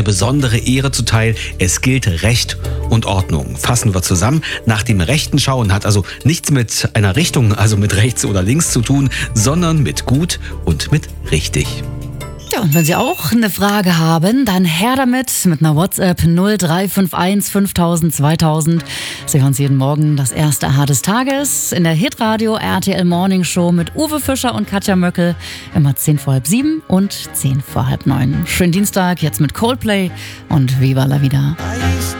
besondere Ehre zuteil. Es gilt Recht und Ordnung. Fassen wir zusammen. Nach dem rechten Schauen hat also nichts mit einer Richtung, also mit rechts oder links zu tun, sondern mit gut und mit richtig. Ja, und wenn Sie auch eine Frage haben, dann her damit mit einer WhatsApp 0351 5000 2000. Sie hören es jeden Morgen, das erste Aha des Tages in der Hitradio RTL Morning Show mit Uwe Fischer und Katja Möckel. Immer 10 vor halb 7 und 10 vor halb 9. Schönen Dienstag, jetzt mit Coldplay und Viva la Vida.